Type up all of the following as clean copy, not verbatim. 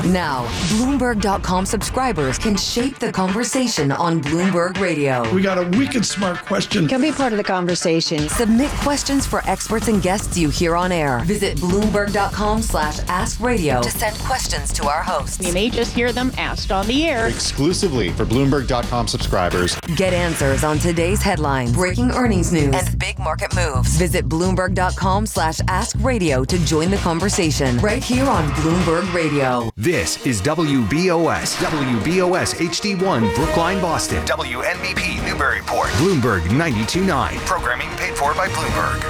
Now, Bloomberg.com subscribers can shape the conversation on Bloomberg Radio. We got a wicked smart question. Can be part of the conversation. Submit questions for experts and guests you hear on air. Visit Bloomberg.com/askradio to send questions to our hosts. You may just hear them asked on the air. Exclusively for Bloomberg.com subscribers. Get answers on today's headlines, breaking earnings news, and big market moves. Visit Bloomberg.com/askradio to join the conversation right here on Bloomberg Radio. This is WBOS HD1 Brookline, Boston. WNBP Newburyport. Bloomberg 92.9. Programming paid for by Bloomberg.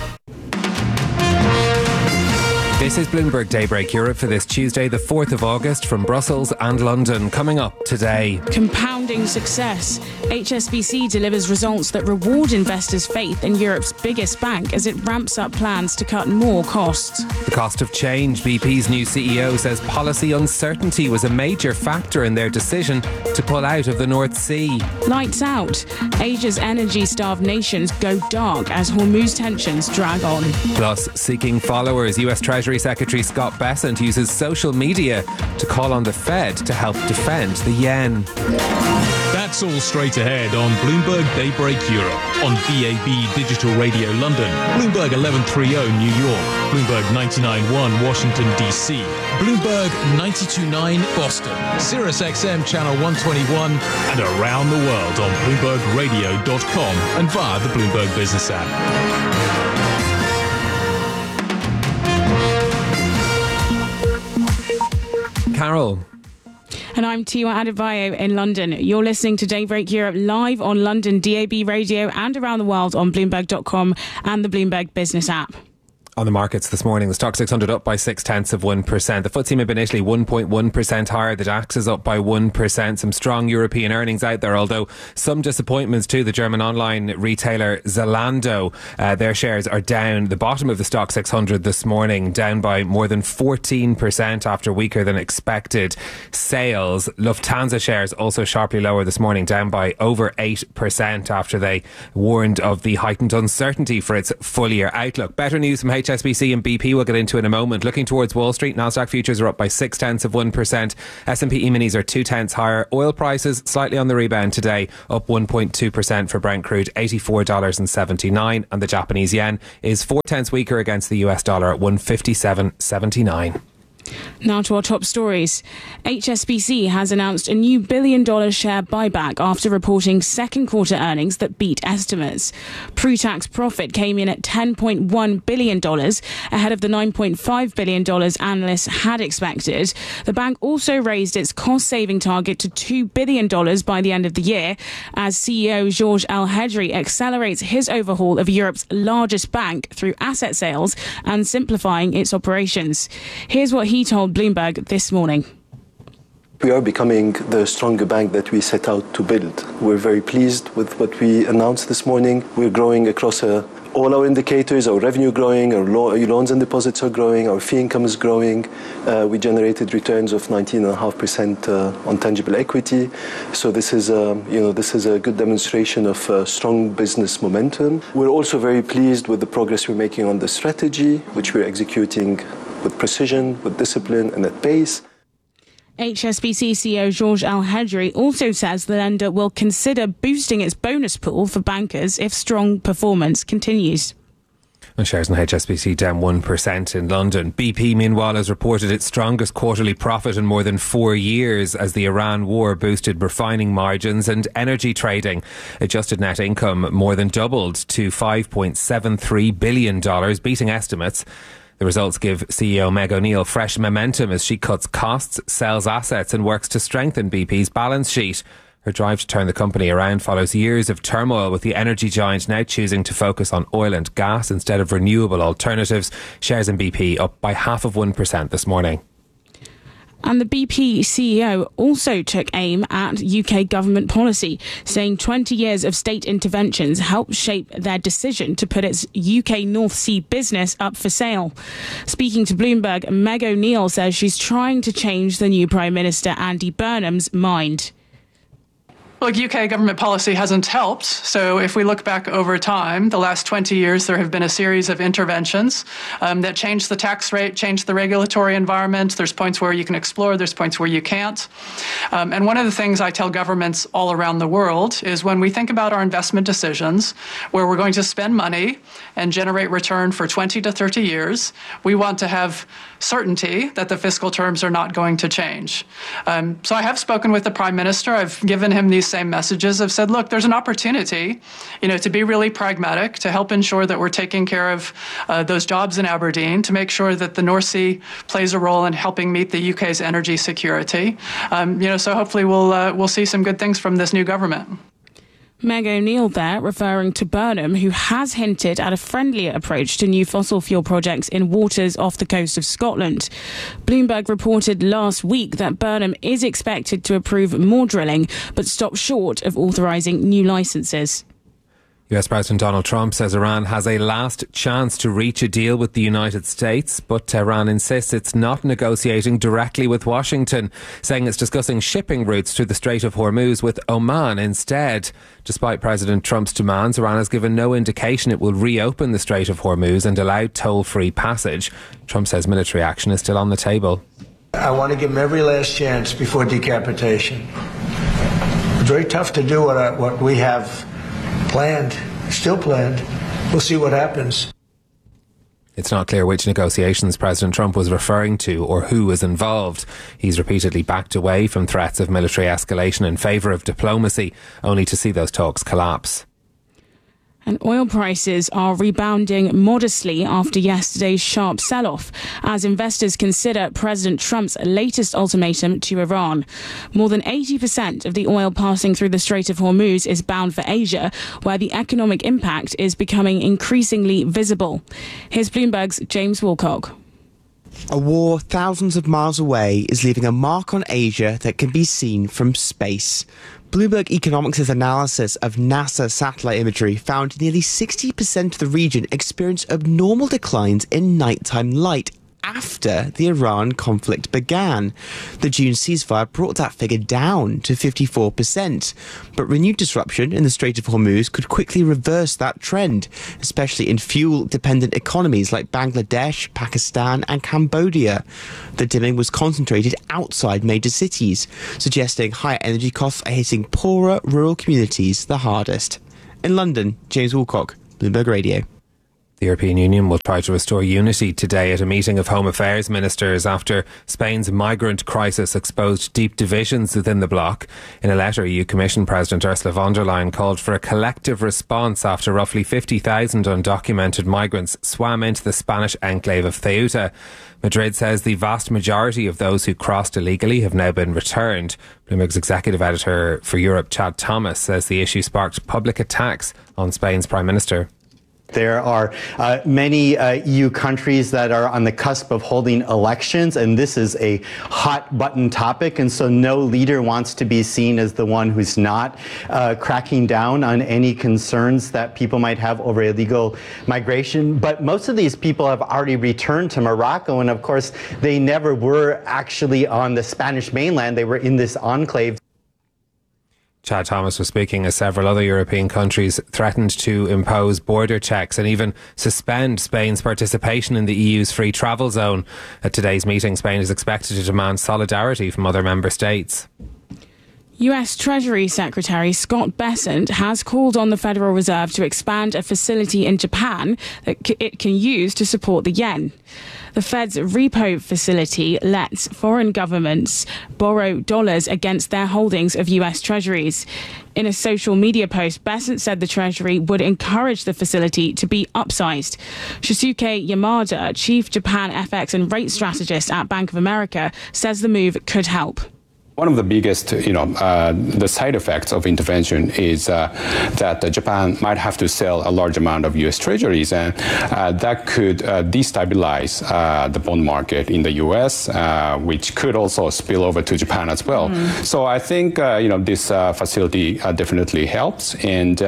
This is Bloomberg Daybreak Europe for this Tuesday, the 4th of August, from Brussels and London. Coming up today. Compounding success. HSBC delivers results that reward investors' faith in Europe's biggest bank as it ramps up plans to cut more costs. The cost of change. BP's new CEO says policy uncertainty was a major factor in their decision to pull out of the North Sea. Lights out. Asia's energy-starved nations go dark as Hormuz tensions drag on. Plus, seeking followers. US Treasury Secretary Scott Bessent uses social media to call on the Fed to help defend the yen. That's all straight ahead on Bloomberg Daybreak Europe, on DAB Digital Radio London, Bloomberg 1130 New York, Bloomberg 99.1 Washington DC, Bloomberg 92.9 Boston, Sirius XM Channel 121, and around the world on BloombergRadio.com and via the Bloomberg Business app. Carol. And I'm Tiwa Adebayo in London. You're listening to Daybreak Europe live on London DAB Radio and around the world on Bloomberg.com and the Bloomberg Business app. On the markets this morning, the Stock 600 up by 0.6%. The FTSE MIB in Italy 1.1% higher. The DAX is up by 1%. Some strong European earnings out there, although some disappointments too. The German online retailer Zalando, their shares are down. The bottom of the Stock 600 this morning, down by more than 14% after weaker than expected sales. Lufthansa shares also sharply lower this morning, down by over 8% after they warned of the heightened uncertainty for its full year outlook. Better news from HSBC and BP we'll get into in a moment. Looking towards Wall Street, Nasdaq futures are up by 0.6%. S&P E-minis are 0.2 higher. Oil prices slightly on the rebound today, up 1.2% for Brent crude, $84.79, and the Japanese yen is 0.4 weaker against the US dollar at 157.79. Now to our top stories. HSBC has announced a new $1 billion share buyback after reporting second quarter earnings that beat estimates. Pre-tax profit came in at $10.1 billion, ahead of the $9.5 billion analysts had expected. The bank also raised its cost-saving target to $2 billion by the end of the year, as CEO Georges Elhedery accelerates his overhaul of Europe's largest bank through asset sales and simplifying its operations. Here's what he told Bloomberg this morning. We are becoming the stronger bank that we set out to build. We're very pleased with what we announced this morning. We're growing across all our indicators. Our revenue growing, our loans and deposits are growing, our fee income is growing. We generated returns of 19.5% on tangible equity. So this is a good demonstration of strong business momentum. We're also very pleased with the progress we're making on the strategy, which we're executing with precision, with discipline and at pace. HSBC CEO Georges Elhedery also says the lender will consider boosting its bonus pool for bankers if strong performance continues. And shares in HSBC down 1% in London. BP, meanwhile, has reported its strongest quarterly profit in more than 4 years as the Iran war boosted refining margins and energy trading. Adjusted net income more than doubled to $5.73 billion, beating estimates. The results give CEO Meg O'Neill fresh momentum as she cuts costs, sells assets and works to strengthen BP's balance sheet. Her drive to turn the company around follows years of turmoil, with the energy giant now choosing to focus on oil and gas instead of renewable alternatives. Shares in BP up by 0.5% this morning. And the BP CEO also took aim at UK government policy, saying 20 years of state interventions helped shape their decision to put its UK North Sea business up for sale. Speaking to Bloomberg, Meg O'Neill says she's trying to change the new Prime Minister Andy Burnham's mind. Look, UK government policy hasn't helped. So if we look back over time, the last 20 years, there have been a series of interventions that changed the tax rate, changed the regulatory environment. There's points where you can explore, there's points where you can't. And one of the things I tell governments all around the world is when we think about our investment decisions, where we're going to spend money and generate return for 20 to 30 years, we want to have certainty that the fiscal terms are not going to change. So I have spoken with the Prime Minister. I've given him these same messages. I've said, look, there's an opportunity, to be really pragmatic, to help ensure that we're taking care of those jobs in Aberdeen, to make sure that the North Sea plays a role in helping meet the UK's energy security. So hopefully we'll see some good things from this new government. Meg O'Neill there, referring to Burnham, who has hinted at a friendlier approach to new fossil fuel projects in waters off the coast of Scotland. Bloomberg reported last week that Burnham is expected to approve more drilling, but stop short of authorising new licences. US President Donald Trump says Iran has a last chance to reach a deal with the United States, but Tehran insists it's not negotiating directly with Washington, saying it's discussing shipping routes through the Strait of Hormuz with Oman instead. Despite President Trump's demands, Iran has given no indication it will reopen the Strait of Hormuz and allow toll-free passage. Trump says military action is still on the table. I want to give them every last chance before decapitation. It's very tough to do what we have still planned. We'll see what happens. It's not clear which negotiations President Trump was referring to or who was involved. He's repeatedly backed away from threats of military escalation in favour of diplomacy, only to see those talks collapse. And oil prices are rebounding modestly after yesterday's sharp sell-off as investors consider President Trump's latest ultimatum to Iran. More than 80% of the oil passing through the Strait of Hormuz is bound for Asia, where the economic impact is becoming increasingly visible. Here's Bloomberg's James Wilcock. A war thousands of miles away is leaving a mark on Asia that can be seen from space. Bloomberg Economics' analysis of NASA satellite imagery found nearly 60% of the region experienced abnormal declines in nighttime light after the Iran conflict began. The June ceasefire brought that figure down to 54%. But renewed disruption in the Strait of Hormuz could quickly reverse that trend, especially in fuel-dependent economies like Bangladesh, Pakistan and Cambodia. The dimming was concentrated outside major cities, suggesting higher energy costs are hitting poorer rural communities the hardest. In London, James Wilcock, Bloomberg Radio. The European Union will try to restore unity today at a meeting of Home Affairs ministers after Spain's migrant crisis exposed deep divisions within the bloc. In a letter, EU Commission President Ursula von der Leyen called for a collective response after roughly 50,000 undocumented migrants swam into the Spanish enclave of Ceuta. Madrid says the vast majority of those who crossed illegally have now been returned. Bloomberg's executive editor for Europe, Chad Thomas, says the issue sparked public attacks on Spain's Prime Minister. There are many EU countries that are on the cusp of holding elections, and this is a hot button topic. And so no leader wants to be seen as the one who's not cracking down on any concerns that people might have over illegal migration. But most of these people have already returned to Morocco. And of course, they never were actually on the Spanish mainland. They were in this enclave. Chad Thomas was speaking as several other European countries threatened to impose border checks and even suspend Spain's participation in the EU's free travel zone. At today's meeting, Spain is expected to demand solidarity from other member states. US Treasury Secretary Scott Bessent has called on the Federal Reserve to expand a facility in Japan that it can use to support the yen. The Fed's repo facility lets foreign governments borrow dollars against their holdings of US Treasuries. In a social media post, Bessent said the Treasury would encourage the facility to be upsized. Shisuke Yamada, Chief Japan FX and rate strategist at Bank of America, says the move could help. One of the biggest, the side effects of intervention is that Japan might have to sell a large amount of U.S. treasuries, and that could destabilize the bond market in the U.S., which could also spill over to Japan as well. So I think, this facility definitely helps, and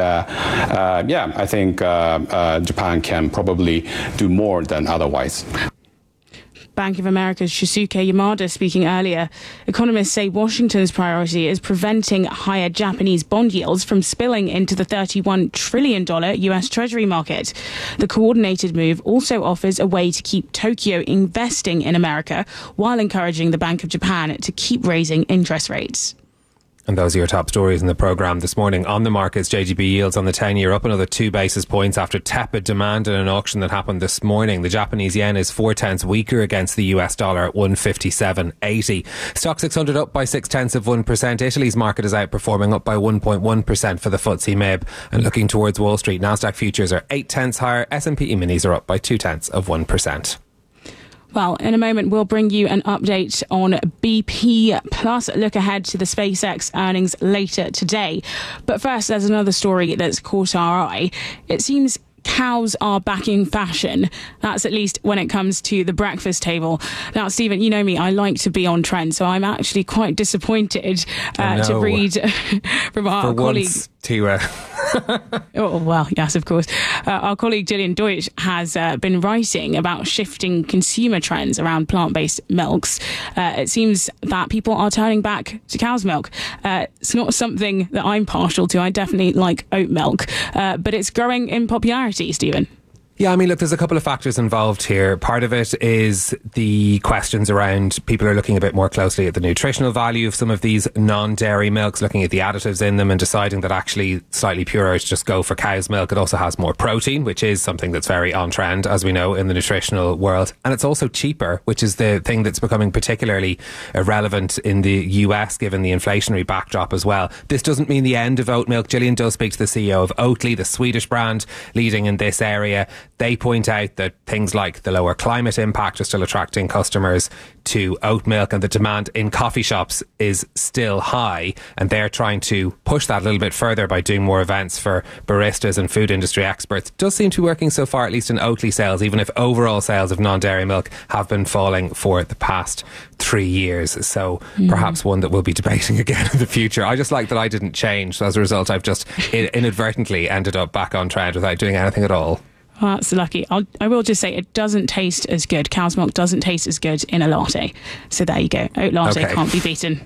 I think Japan can probably do more than otherwise. Bank of America's Shusuke Yamada speaking earlier. Economists say Washington's priority is preventing higher Japanese bond yields from spilling into the $31 trillion US Treasury market. The coordinated move also offers a way to keep Tokyo investing in America while encouraging the Bank of Japan to keep raising interest rates. And those are your top stories in the programme this morning. On the markets, JGB yields on the 10-year up another 2 basis points after tepid demand in an auction that happened this morning. The Japanese yen is 0.4 weaker against the US dollar at 157.80. Stock 600 up by 0.6%. Italy's market is outperforming, up by 1.1% for the FTSE MIB. And looking towards Wall Street, Nasdaq futures are 0.8 higher. S&P E-minis are up by 0.2%. Well, in a moment, we'll bring you an update on BP, plus a look ahead to the SpaceX earnings later today. But first, there's another story that's caught our eye. It seems cows are back in fashion. That's at least when it comes to the breakfast table. Now, Stephen, you know me, I like to be on trend, so I'm actually quite disappointed to read from our colleague. Oh, well, yes, of course. Our colleague Gillian Deutsch has been writing about shifting consumer trends around plant-based milks. It seems that people are turning back to cow's milk. It's not something that I'm partial to. I definitely like oat milk, but it's growing in popularity, Stephen. Yeah, I mean, look, there's a couple of factors involved here. Part of it is the questions around people are looking a bit more closely at the nutritional value of some of these non-dairy milks, looking at the additives in them and deciding that actually slightly purer is just go for cow's milk. It also has more protein, which is something that's very on trend, as we know, in the nutritional world. And it's also cheaper, which is the thing that's becoming particularly relevant in the US, given the inflationary backdrop as well. This doesn't mean the end of oat milk. Gillian does speak to the CEO of Oatly, the Swedish brand, leading in this area. They point out that things like the lower climate impact are still attracting customers to oat milk, and the demand in coffee shops is still high, and they're trying to push that a little bit further by doing more events for baristas and food industry experts. It does seem to be working so far, at least in Oatly sales, even if overall sales of non-dairy milk have been falling for the past 3 years. So perhaps one that we'll be debating again in the future. I just like that I didn't change, so as a result I've just inadvertently ended up back on trend without doing anything at all. Well, that's lucky. I will just say it doesn't taste as good. Cow's milk doesn't taste as good in a latte. So there you go. Oat latte can't be beaten.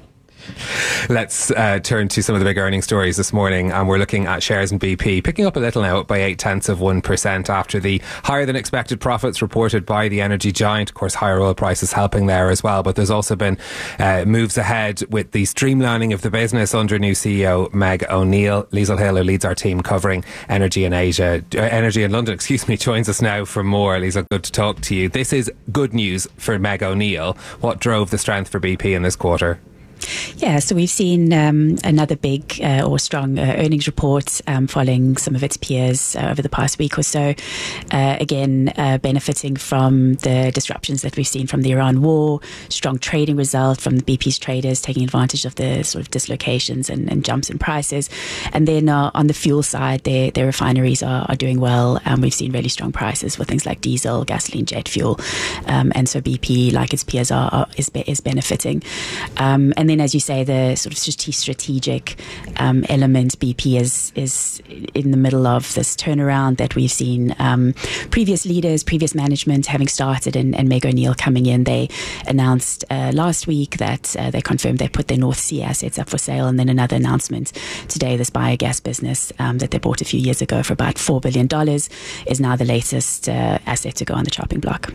Let's turn to some of the big earnings stories this morning, and we're looking at shares in BP picking up a little now, up by 0.8% after the higher than expected profits reported by the energy giant. Of course, higher oil prices helping there as well, but there's also been moves ahead with the streamlining of the business under new CEO Meg O'Neill. Liesl Hill, who leads our team covering energy in London, joins us now for more. Liesl, good to talk to you. This is good news for Meg O'Neill. What drove the strength for BP in this quarter? Yeah, so we've seen another big or strong earnings report following some of its peers over the past week or so. Again, benefiting from the disruptions that we've seen from the Iran war, strong trading result from the BP's traders taking advantage of the sort of dislocations and jumps in prices. And then on the fuel side, their refineries are doing well. We've seen really strong prices for things like diesel, gasoline, jet fuel. And so BP, like its peers, is benefiting. And then, as you say, the sort of strategic element, BP is in the middle of this turnaround that we've seen previous leaders, previous management having started, and Meg O'Neill coming in. They announced last week that they confirmed they put their North Sea assets up for sale, and then another announcement today, this biogas business that they bought a few years ago for about $4 billion is now the latest asset to go on the chopping block.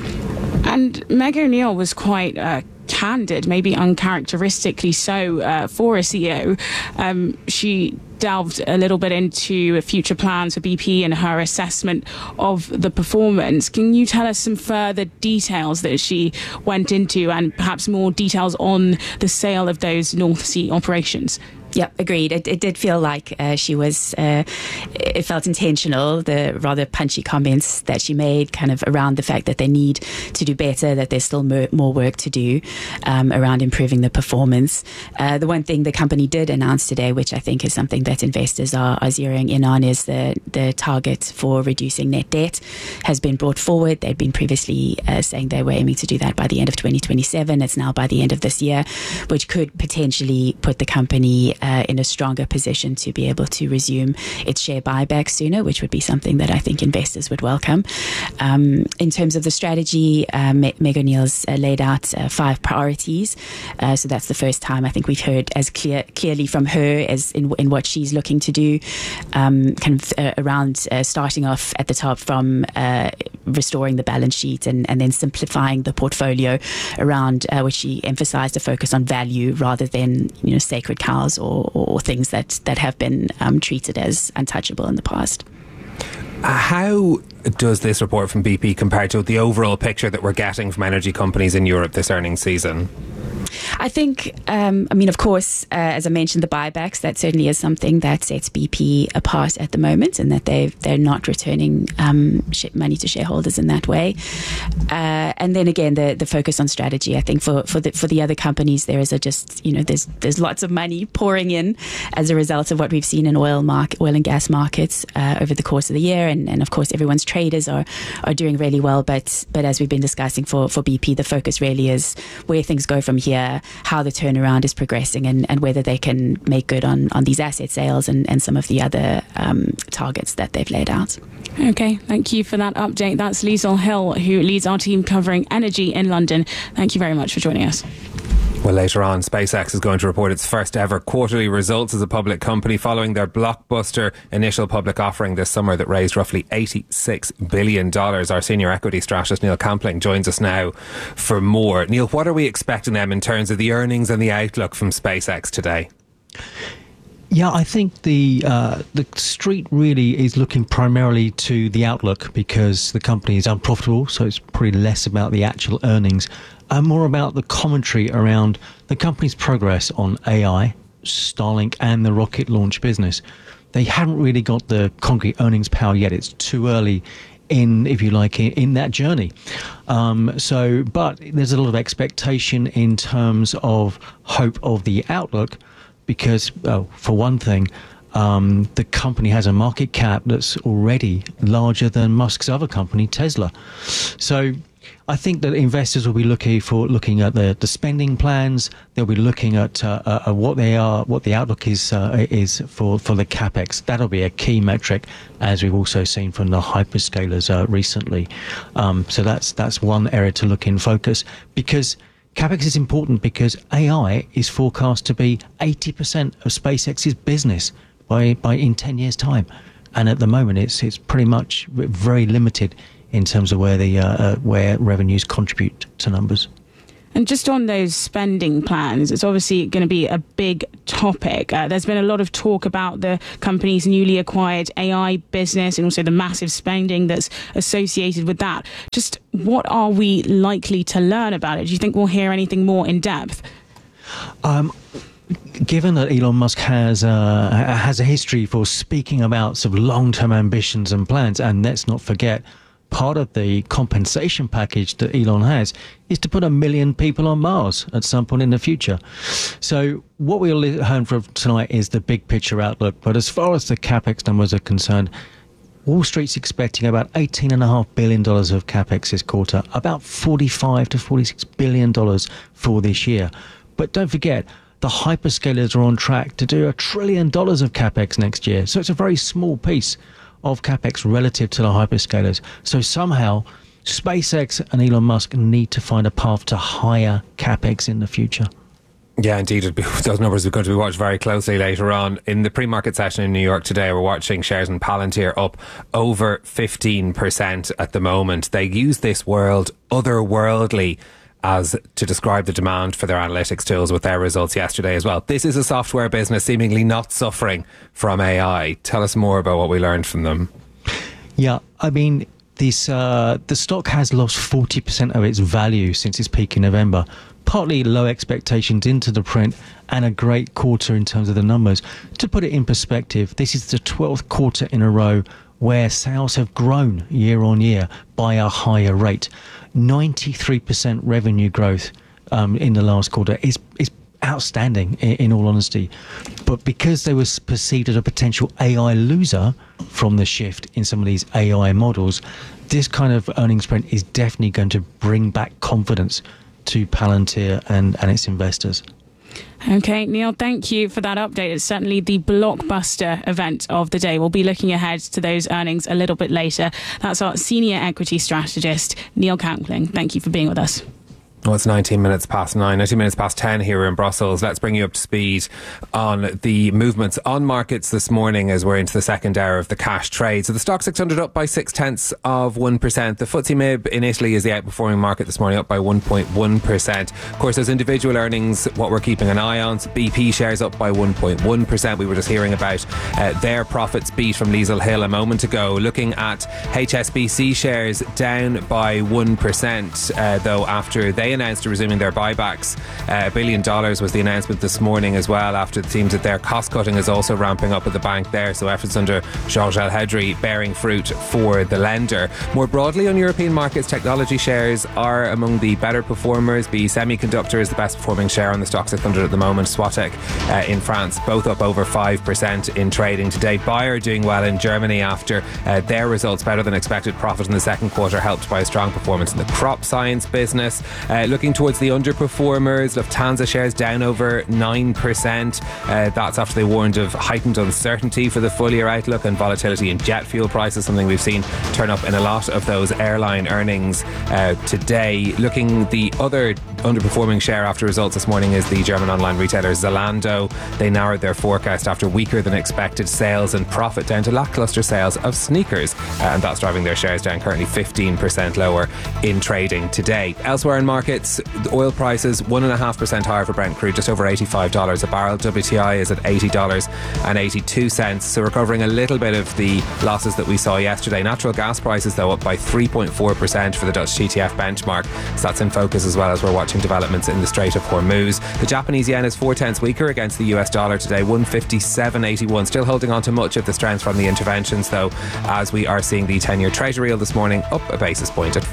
And Meg O'Neill was quite candid, maybe uncharacteristically so, for a CEO. She delved a little bit into future plans for BP and her assessment of the performance. Can you tell us some further details that she went into, and perhaps more details on the sale of those North Sea operations? Yeah, agreed. It did feel like she was, it felt intentional, the rather punchy comments that she made kind of around the fact that they need to do better, that there's still more work to do around improving the performance. The one thing the company did announce today, which I think is something that investors are zeroing in on, is the target for reducing net debt has been brought forward. They'd been previously saying they were aiming to do that by the end of 2027. It's now by the end of this year, which could potentially put the company in a stronger position to be able to resume its share buyback sooner, which would be something that I think investors would welcome. In terms of the strategy, Meg O'Neill's laid out 5 priorities. So that's the first time I think we've heard as clearly from her as in what she's looking to do, around starting off at the top from restoring the balance sheet and then simplifying the portfolio around which she emphasized a focus on value rather than sacred cows or things that have been treated as untouchable in the past. How does this report from BP compare to the overall picture that we're getting from energy companies in Europe this earnings season? I think, of course, as I mentioned, the buybacks, that certainly is something that sets BP apart at the moment, and that they're not returning money to shareholders in that way. And then again, the focus on strategy. I think for the other companies, there is there's lots of money pouring in as a result of what we've seen in oil and gas markets over the course of the year, and of course, everyone's traders are doing really well. But as we've been discussing for BP, the focus really is where things go from here, how the turnaround is progressing, and whether they can make good on these asset sales and some of the other targets that they've laid out. Okay, thank you for that update. That's Liesl Hill, who leads our team covering energy in London. Thank you very much for joining us. Well, later on, SpaceX is going to report its first ever quarterly results as a public company following their blockbuster initial public offering this summer that raised roughly $86 billion. Our senior equity strategist, Neil Campling, joins us now for more. Neil, what are we expecting them in terms of the earnings and the outlook from SpaceX today? Yeah, I think the street really is looking primarily to the outlook because the company is unprofitable, so it's probably less about the actual earnings and more about the commentary around the company's progress on AI, Starlink and the rocket launch business. They haven't really got the concrete earnings power yet. It's too early in that journey. But there's a lot of expectation in terms of hope of the outlook because, for one thing, the company has a market cap that's already larger than Musk's other company, Tesla. So I think that investors will be looking at the spending plans. They'll be looking at what the outlook is for the capex. That'll be a key metric, as we've also seen from the hyperscalers recently. So that's one area to look in focus because capex is important because AI is forecast to be 80% of SpaceX's business by in 10 years' time, and at the moment it's pretty much very limited in terms of where revenues contribute to numbers. And just on those spending plans, it's obviously going to be a big topic. There's been a lot of talk about the company's newly acquired AI business and also the massive spending that's associated with that. Just what are we likely to learn about it? Do you think we'll hear anything more in depth? Given that Elon Musk has a history for speaking about sort of long-term ambitions and plans, and let's not forget, part of the compensation package that Elon has is to put 1 million people on Mars at some point in the future. So what we'll learn from tonight is the big picture outlook. But as far as the capex numbers are concerned, Wall Street's expecting about $18.5 billion of capex this quarter, about $45 to $46 billion for this year. But don't forget, the hyperscalers are on track to do $1 trillion of capex next year. So it's a very small piece of capex relative to the hyperscalers. So somehow SpaceX and Elon Musk need to find a path to higher capex in the future. Yeah, indeed. Those numbers are going to be watched very closely later on. In the pre-market session in New York today, we're watching shares in Palantir up over 15% at the moment. They use this word otherworldly as to describe the demand for their analytics tools with their results yesterday as well. This is a software business seemingly not suffering from AI. Tell us more about what we learned from them. Yeah, I mean, the stock has lost 40% of its value since its peak in November. Partly low expectations into the print and a great quarter in terms of the numbers. To put it in perspective, this is the 12th quarter in a row where sales have grown year on year by a higher rate. 93% revenue growth in the last quarter is outstanding in all honesty. But because they were perceived as a potential AI loser from the shift in some of these AI models, this kind of earnings print is definitely going to bring back confidence to Palantir and its investors. Okay, Neil, thank you for that update. It's certainly the blockbuster event of the day. We'll be looking ahead to those earnings a little bit later. That's our senior equity strategist, Neil Conkling. Thank you for being with us. Well, it's 19 minutes past 10 here in Brussels. Let's bring you up to speed on the movements on markets this morning as we're into the second hour of the cash trade. So the Stoxx 600 up by 0.6%. The FTSE MIB in Italy is the outperforming market this morning, up by 1.1%. Of course, those individual earnings, what we're keeping an eye on. So BP shares up by 1.1%. We were just hearing about their profits beat from Liesl Hill a moment ago. Looking at HSBC shares down by 1%, though, after they announced resuming their buybacks. $1 billion was the announcement this morning as well, after it seems that their cost cutting is also ramping up at the bank there, so efforts under Georges Elhedry bearing fruit for the lender. More broadly on European markets, technology shares are among the better performers. BE Semiconductor is the best performing share on the Stoxx 600 at the moment. Swatec in France, both up over 5% in trading today. Bayer doing well in Germany after their results, better than expected profit in the second quarter, helped by a strong performance in the crop science business. Looking towards the underperformers, Lufthansa shares down over 9%. That's after they warned of heightened uncertainty for the full year outlook and volatility in jet fuel prices, something we've seen turn up in a lot of those airline earnings today. Looking, the other underperforming share after results this morning is the German online retailer Zalando. They narrowed their forecast after weaker than expected sales and profit, down to lackluster sales of sneakers, and that's driving their shares down, currently 15% lower in trading today. Elsewhere in markets, the oil prices 1.5% higher for Brent crude, just over $85 a barrel. WTI is at $80.82, so recovering a little bit of the losses that we saw yesterday. Natural gas prices, though, up by 3.4% for the Dutch TTF benchmark, so that's in focus as well as we're watching developments in the Strait of Hormuz. The Japanese yen is 4/10 weaker against the US dollar today, 157.81, still holding on to much of the strength from the interventions, though, as we are seeing the 10-year Treasury yield this morning up a basis point at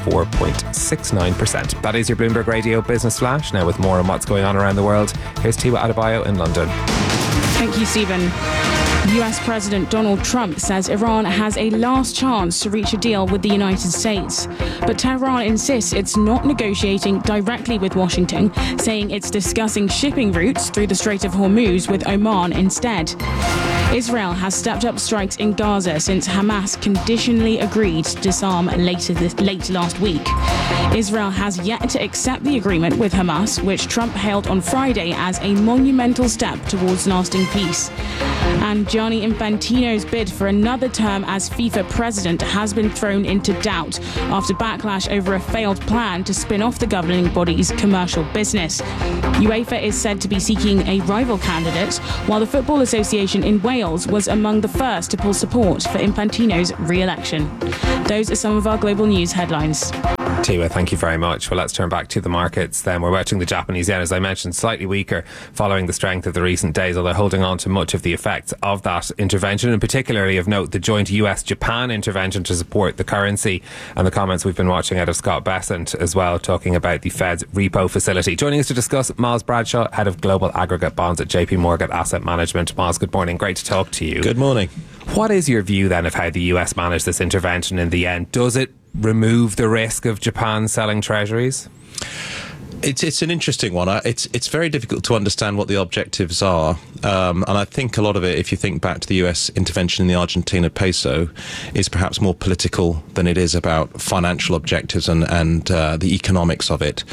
4.69%. That is your Bloomberg Radio Business Flash. Now with more on what's going on around the world, here's Tiwa Adebayo in London. Thank you, Stephen. US President Donald Trump says Iran has a last chance to reach a deal with the United States. But Tehran insists it's not negotiating directly with Washington, saying it's discussing shipping routes through the Strait of Hormuz with Oman instead. Israel has stepped up strikes in Gaza since Hamas conditionally agreed to disarm late last week. Israel has yet to accept the agreement with Hamas, which Trump hailed on Friday as a monumental step towards lasting peace. And Gianni Infantino's bid for another term as FIFA president has been thrown into doubt after backlash over a failed plan to spin off the governing body's commercial business. UEFA is said to be seeking a rival candidate, while the Football Association in Wales was among the first to pull support for Infantino's re-election. Those are some of our global news headlines. Tiwa, thank you very much. Well, let's turn back to the markets then. We're watching the Japanese yen, as I mentioned, slightly weaker following the strength of the recent days, although holding on to much of the effects of that intervention, and particularly of note the joint US-Japan intervention to support the currency, and the comments we've been watching out of Scott Bessent as well, talking about the Fed's repo facility. Joining us to discuss, Miles Bradshaw, Head of Global Aggregate Bonds at JP Morgan Asset Management. Miles, good morning. Great to talk to you. Good morning. What is your view then of how the US managed this intervention in the end? Does it remove the risk of Japan selling treasuries? It's an interesting one. It's very difficult to understand what the objectives are, and I think a lot of it, if you think back to the US intervention in the Argentina peso, is perhaps more political than it is about financial objectives and the economics of it.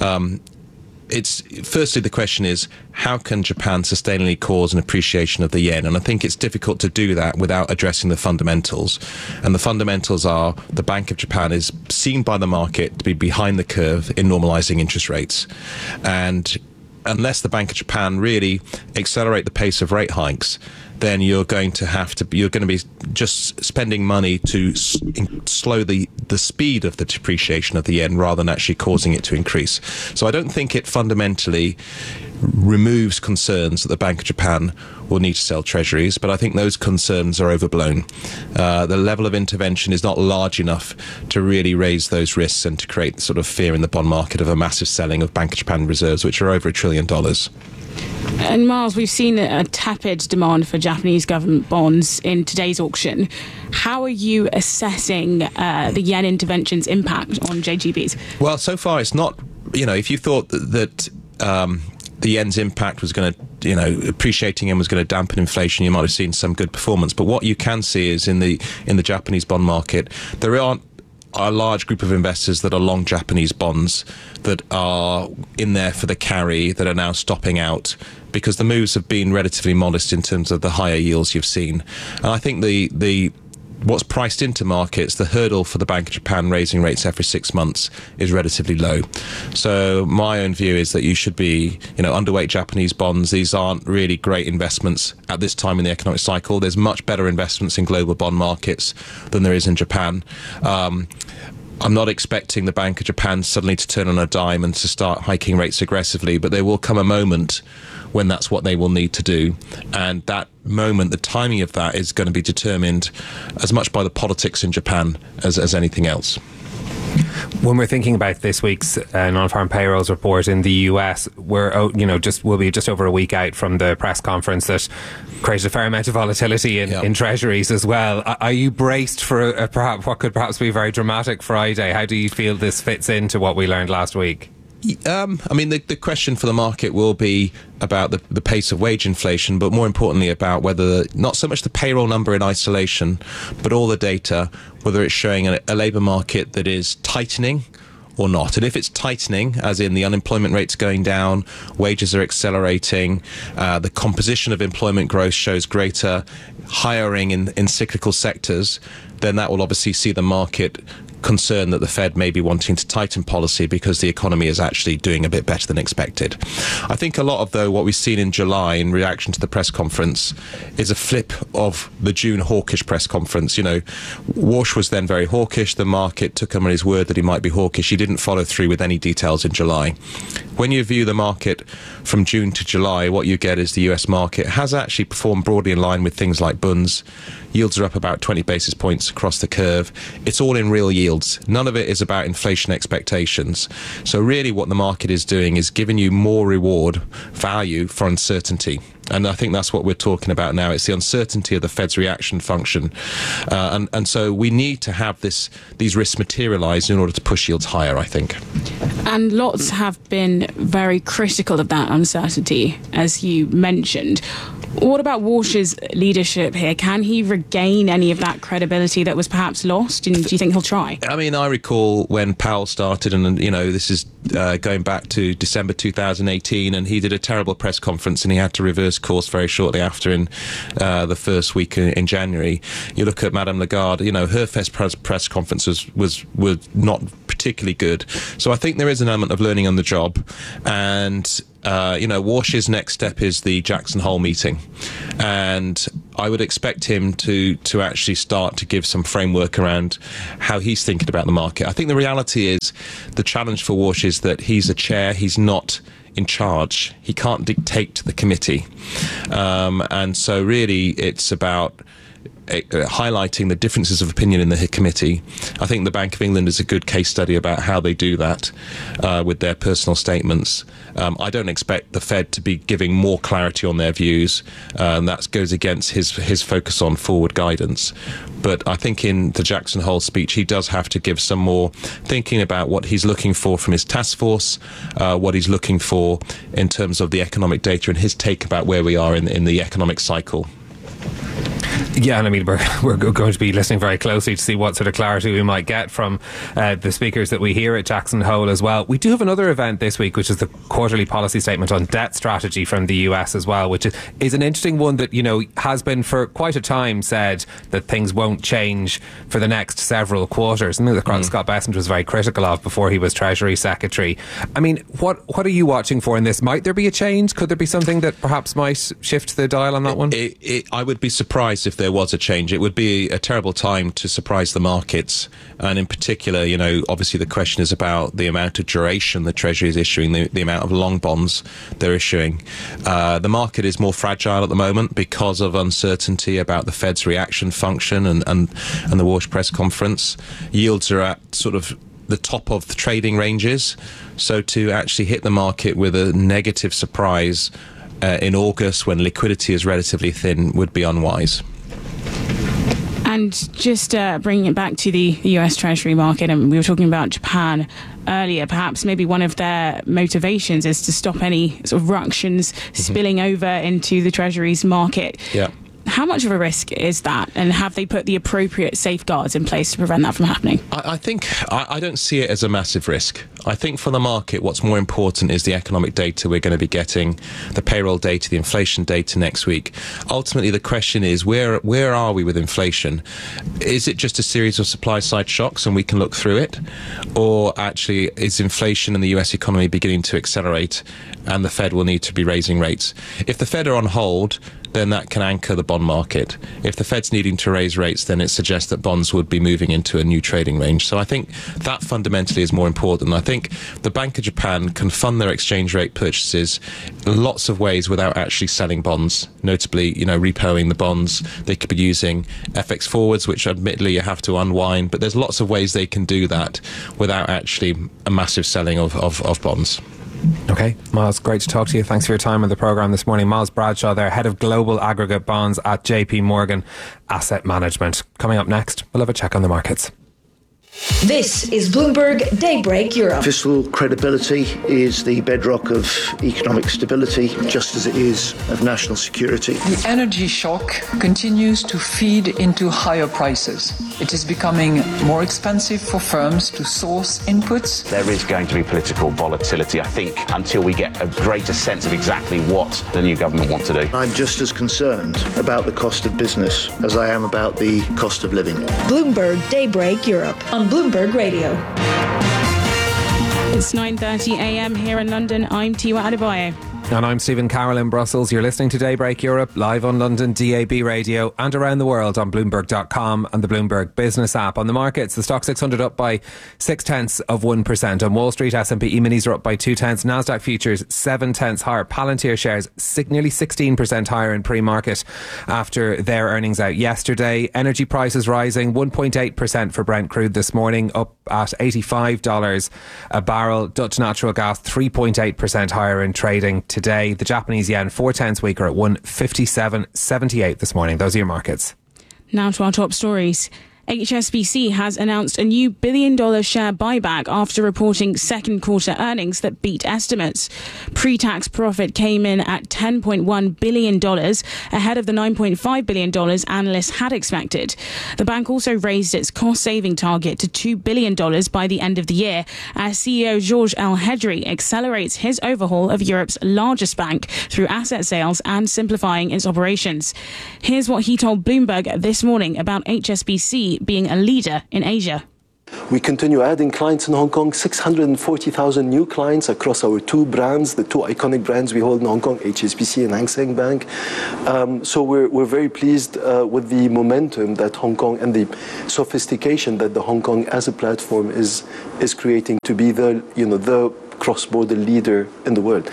It's firstly, the question is, how can Japan sustainably cause an appreciation of the yen? And I think it's difficult to do that without addressing the fundamentals. And the fundamentals are the Bank of Japan is seen by the market to be behind the curve in normalizing interest rates. And unless the Bank of Japan really accelerate the pace of rate hikes, then you're going to be just spending money to slow the speed of the depreciation of the yen rather than actually causing it to increase. So I don't think it fundamentally removes concerns that the Bank of Japan will need to sell treasuries, but I think those concerns are overblown. The level of intervention is not large enough to really raise those risks and to create sort of fear in the bond market of a massive selling of Bank of Japan reserves, which are over $1 trillion. And Miles, we've seen a tepid demand for Japanese government bonds in today's auction. How are you assessing the yen intervention's impact on JGBs? Well, so far it's not, if you thought that the yen's impact was going to, appreciating yen was going to dampen inflation. You might have seen some good performance. But what you can see is in the Japanese bond market, there aren't a large group of investors that are long Japanese bonds that are in there for the carry that are now stopping out because the moves have been relatively modest in terms of the higher yields you've seen. And I think the what's priced into markets, the hurdle for the Bank of Japan raising rates every 6 months is relatively low. So my own view is that you should be, underweight Japanese bonds. These aren't really great investments at this time in the economic cycle. There's much better investments in global bond markets than there is in Japan. I'm not expecting the Bank of Japan suddenly to turn on a dime and to start hiking rates aggressively, but there will come a moment when that's what they will need to do. And that moment, the timing of that is going to be determined as much by the politics in Japan as anything else. When we're thinking about this week's non-farm payrolls report in the US, we'll be just over a week out from the press conference that created a fair amount of volatility in treasuries as well. Are you braced for what could perhaps be a very dramatic Friday? How do you feel this fits into what we learned last week? The question for the market will be about the pace of wage inflation, but more importantly about whether, not so much the payroll number in isolation, but all the data, whether it's showing a labour market that is tightening or not. And if it's tightening, as in the unemployment rate's going down, wages are accelerating, the composition of employment growth shows greater hiring in cyclical sectors, then that will obviously see the market concern that the Fed may be wanting to tighten policy because the economy is actually doing a bit better than expected. I think a lot of, though, what we've seen in July in reaction to the press conference is a flip of the June hawkish press conference. Walsh was then very hawkish. The market took him on his word that he might be hawkish. He didn't follow through with any details in July. When you view the market from June to July, what you get is the US market has actually performed broadly in line with things like bunds. Yields are up about 20 basis points across the curve. It's all in real yields. None of it is about inflation expectations. So really what the market is doing is giving you more reward value for uncertainty. And I think that's what we're talking about now. It's the uncertainty of the Fed's reaction function. And so we need to have these risks materialise in order to push yields higher, I think. And lots have been very critical of that uncertainty, as you mentioned. What about Walsh's leadership here? Can he regain any of that credibility that was perhaps lost? And do you think he'll try? I recall when Powell started, and this is going back to December 2018, and he did a terrible press conference and he had to reverse course very shortly after in the first week in January. You look at Madame Lagarde, her first press conference was not particularly good. So I think there is an element of learning on the job, and Walsh's next step is the Jackson Hole meeting, and I would expect him to actually start to give some framework around how he's thinking about the market. I think the reality is the challenge for Walsh is that he's a chair, he's not in charge, he can't dictate to the committee, and so really it's about highlighting the differences of opinion in the committee. I think the Bank of England is a good case study about how they do that with their personal statements. I don't expect the Fed to be giving more clarity on their views, and that goes against his focus on forward guidance. But I think in the Jackson Hole speech, he does have to give some more thinking about what he's looking for from his task force, what he's looking for in terms of the economic data and his take about where we are in the economic cycle. Yeah, and we're going to be listening very closely to see what sort of clarity we might get from the speakers that we hear at Jackson Hole as well. We do have another event this week, which is the quarterly policy statement on debt strategy from the US as well, which is an interesting one that, has been for quite a time said that things won't change for the next several quarters. And Scott Bessent was very critical of before he was Treasury Secretary. What are you watching for in this? Might there be a change? Could there be something that perhaps might shift the dial on that one? I would be surprised if there was a change. It would be a terrible time to surprise the markets, and in particular, obviously the question is about the amount of duration the Treasury is issuing, the amount of long bonds they're issuing. The market is more fragile at the moment because of uncertainty about the Fed's reaction function and the Walsh press conference. Yields are at sort of the top of the trading ranges, so to actually hit the market with a negative surprise in August when liquidity is relatively thin would be unwise. And just bringing it back to the US Treasury market, and we were talking about Japan earlier, perhaps maybe one of their motivations is to stop any sort of ructions spilling over into the Treasury's market. Yeah. How much of a risk is that, and have they put the appropriate safeguards in place to prevent that from happening? I think I don't see it as a massive risk. I think for the market, what's more important is the economic data we're going to be getting, the payroll data, the inflation data next week. Ultimately, the question is, where are we with inflation? Is it just a series of supply-side shocks and we can look through it? Or actually, is inflation in the US economy beginning to accelerate and the Fed will need to be raising rates? If the Fed are on hold, then that can anchor the bond market. If the Fed's needing to raise rates, then it suggests that bonds would be moving into a new trading range. So I think that fundamentally is more important. I think the Bank of Japan can fund their exchange rate purchases in lots of ways without actually selling bonds, notably, repoing the bonds. They could be using FX forwards, which admittedly you have to unwind, but there's lots of ways they can do that without actually a massive selling of bonds. Okay, Miles, great to talk to you. Thanks for your time on the programme this morning. Miles Bradshaw there, Head of Global Aggregate Bonds at JP Morgan Asset Management. Coming up next, we'll have a check on the markets. This is Bloomberg Daybreak Europe. Fiscal credibility is the bedrock of economic stability, just as it is of national security. The energy shock continues to feed into higher prices. It is becoming more expensive for firms to source inputs. There is going to be political volatility, I think, until we get a greater sense of exactly what the new government wants to do. I'm just as concerned about the cost of business as I am about the cost of living. Bloomberg Daybreak Europe on Bloomberg Radio. It's 9:30 a.m. here in London. I'm Tiwa Adebayo. And I'm Stephen Carroll in Brussels. You're listening to Daybreak Europe, live on London DAB radio and around the world on Bloomberg.com and the Bloomberg Business app. On the markets, the Stock 600 up by 0.6%. On Wall Street, S&P E-minis are up by 0.2. Nasdaq futures 0.7 higher. Palantir shares nearly 16% higher in pre-market after their earnings out yesterday. Energy prices rising 1.8% for Brent crude this morning, up at $85 a barrel. Dutch natural gas 3.8% higher in trading today. The Japanese yen 0.4 weaker at 157.78 this morning. Those are your markets. Now to our top stories. HSBC has announced a new $1 billion share buyback after reporting second quarter earnings that beat estimates. Pre-tax profit came in at $10.1 billion, ahead of the $9.5 billion analysts had expected. The bank also raised its cost-saving target to $2 billion by the end of the year, as CEO Georges Elhedery accelerates his overhaul of Europe's largest bank through asset sales and simplifying its operations. Here's what he told Bloomberg this morning about HSBC being a leader in Asia. We continue adding clients in Hong Kong, 640,000 new clients across our two brands, the two iconic brands we hold in Hong Kong, HSBC and Hang Seng Bank. So we're very pleased with the momentum that Hong Kong and the sophistication that the Hong Kong as a platform is creating to be the cross-border leader in the world.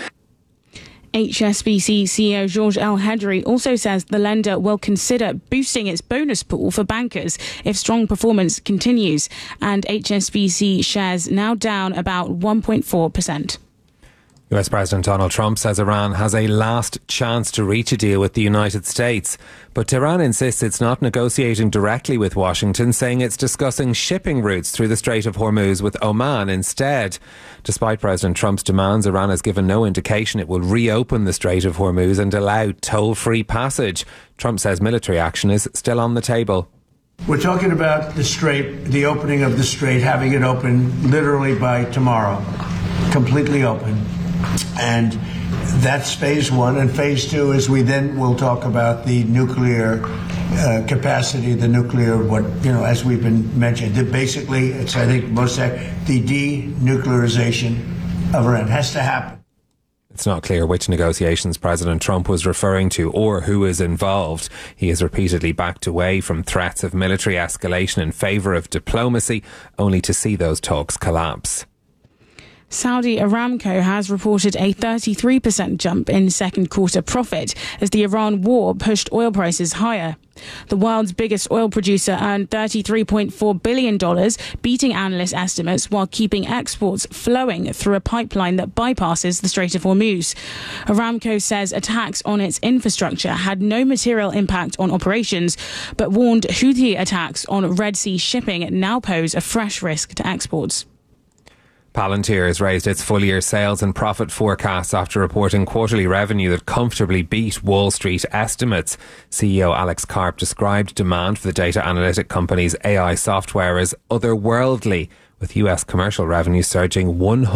HSBC CEO Georges Elhedery also says the lender will consider boosting its bonus pool for bankers if strong performance continues, and HSBC shares now down about 1.4%. US President Donald Trump says Iran has a last chance to reach a deal with the United States. But Tehran insists it's not negotiating directly with Washington, saying it's discussing shipping routes through the Strait of Hormuz with Oman instead. Despite President Trump's demands, Iran has given no indication it will reopen the Strait of Hormuz and allow toll-free passage. Trump says military action is still on the table. We're talking about the strait, the opening of the strait, having it open literally by tomorrow, completely open. And that's phase one. And phase two is we then will talk about the nuclear capacity, the nuclear, as we've been mentioned. Basically, it's, I think, the denuclearization of Iran has to happen. It's not clear which negotiations President Trump was referring to or who is involved. He has repeatedly backed away from threats of military escalation in favour of diplomacy, only to see those talks collapse. Saudi Aramco has reported a 33% jump in second quarter profit as the Iran war pushed oil prices higher. The world's biggest oil producer earned $33.4 billion, beating analyst estimates while keeping exports flowing through a pipeline that bypasses the Strait of Hormuz. Aramco says attacks on its infrastructure had no material impact on operations, but warned Houthi attacks on Red Sea shipping now pose a fresh risk to exports. Palantir has raised its full-year sales and profit forecasts after reporting quarterly revenue that comfortably beat Wall Street estimates. CEO Alex Karp described demand for the data analytic company's AI software as otherworldly, with US commercial revenue surging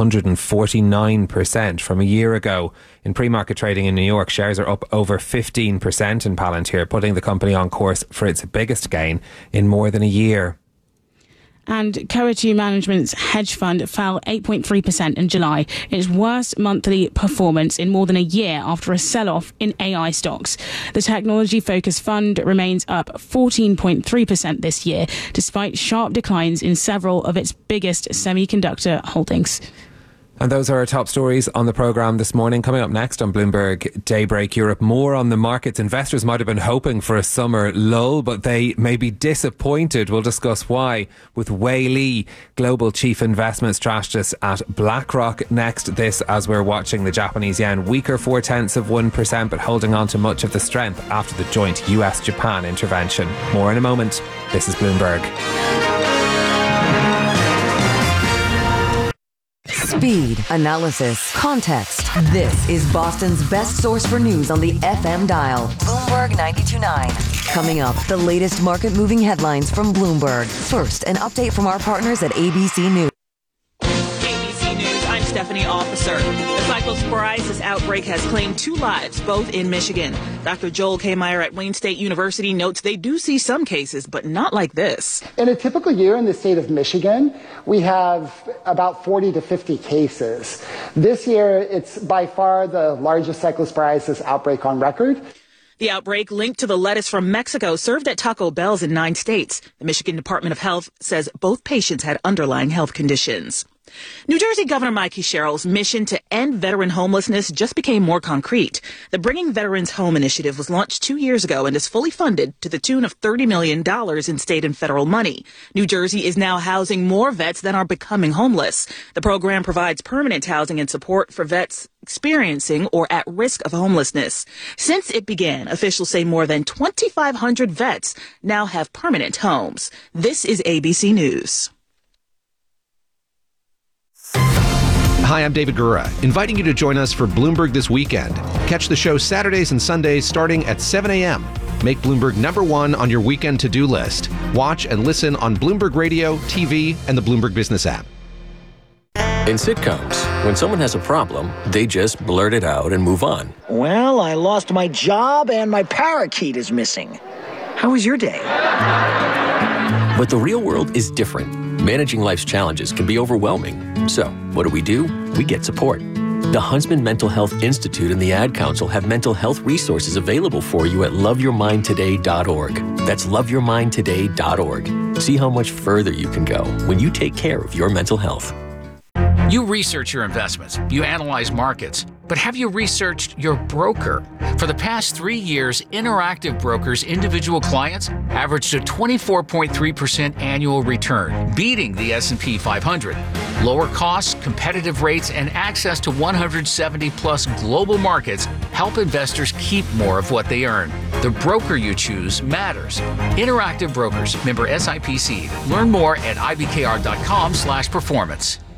149% from a year ago. In pre-market trading in New York, shares are up over 15% in Palantir, putting the company on course for its biggest gain in more than a year. And Coatue Management's hedge fund fell 8.3% in July, its worst monthly performance in more than a year after a sell-off in AI stocks. The technology-focused fund remains up 14.3% this year, despite sharp declines in several of its biggest semiconductor holdings. And those are our top stories on the programme this morning. Coming up next on Bloomberg Daybreak Europe, more on the markets. Investors might have been hoping for a summer lull, but they may be disappointed. We'll discuss why with Wei Li, Global Chief Investment Strategist at BlackRock. Next, this as we're watching the Japanese yen weaker 0.4%, but holding on to much of the strength after the joint US-Japan intervention. More in a moment. This is Bloomberg. Speed, analysis, context. This is Boston's best source for news on the FM dial. Bloomberg 92.9. Coming up, the latest market-moving headlines from Bloomberg. First, an update from our partners at ABC News. ABC News, I'm Stephanie Officer. The cyclosporiasis outbreak has claimed 2 lives, both in Michigan. Dr. Joel K. Meyer at Wayne State University notes they do see some cases, but not like this. In a typical year in the state of Michigan, we have about 40 to 50 cases. This year, it's by far the largest cyclosporiasis outbreak on record. The outbreak linked to the lettuce from Mexico served at Taco Bell's in 9 states. The Michigan Department of Health says both patients had underlying health conditions. New Jersey Governor Mikey Sherrill's mission to end veteran homelessness just became more concrete. The Bringing Veterans Home initiative was launched 2 years ago and is fully funded to the tune of $30 million in state and federal money. New Jersey is now housing more vets than are becoming homeless. The program provides permanent housing and support for vets experiencing or at risk of homelessness. Since it began, officials say more than 2,500 vets now have permanent homes. This is ABC News. Hi, I'm David Gura, inviting you to join us for Bloomberg This Weekend. Catch the show Saturdays and Sundays starting at 7 a.m. Make Bloomberg #1 on your weekend to-do list. Watch and listen on Bloomberg Radio, TV, and the Bloomberg Business app. In sitcoms, when someone has a problem, they just blurt it out and move on. Well, I lost my job and my parakeet is missing. How was your day? But the real world is different. Managing life's challenges can be overwhelming. So, what do? We get support. The Huntsman Mental Health Institute and the Ad Council have mental health resources available for you at loveyourmindtoday.org. That's loveyourmindtoday.org. See how much further you can go when you take care of your mental health. You research your investments, you analyze markets, but have you researched your broker? For the past 3 years, Interactive Brokers' individual clients averaged a 24.3% annual return, beating the S&P 500. Lower costs, competitive rates, and access to 170-plus global markets help investors keep more of what they earn. The broker you choose matters. Interactive Brokers, member SIPC. Learn more at ibkr.com/performance.